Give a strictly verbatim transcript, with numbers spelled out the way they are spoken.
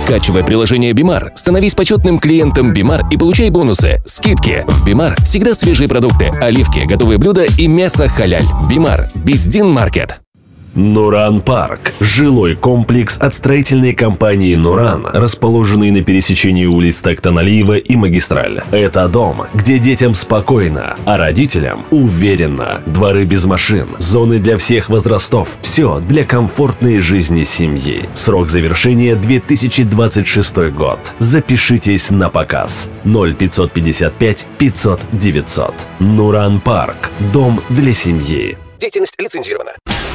Скачивай приложение Бимар, становись почетным клиентом Бимар и получай бонусы, скидки. В Бимар всегда свежие продукты, оливки, готовые блюда и мясо халяль. Бимар. Биздин Маркет. Нуран Парк – жилой комплекс от строительной компании «Нуран», расположенный на пересечении улиц Токтаналиева и Магистраль. Это дом, где детям спокойно, а родителям уверенно. Дворы без машин, зоны для всех возрастов – все для комфортной жизни семьи. Срок завершения – две тысячи двадцать шестой год. Запишитесь на показ. ноль пятьсот пятьдесят пять пятьсот девятьсот. Нуран Парк – дом для семьи. Деятельность лицензирована.